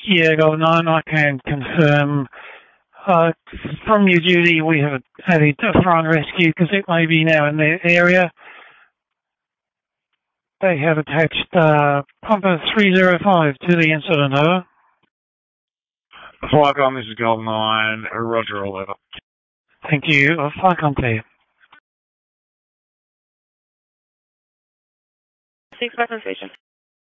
Yeah, Golden 9, I can confirm. From your duty, we have added a fire and rescue because it may be now in their area. They have attached Pumper 305 to the incident, over. Flycom, this is Golden 9, Roger, all over. Thank you. Flycom clear. 6 Western Station.